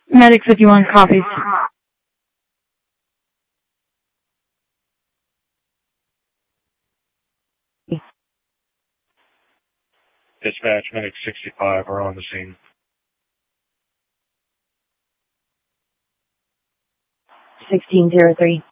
Medic 51 copies. Dispatch, Medic 65 are on the scene. 1603.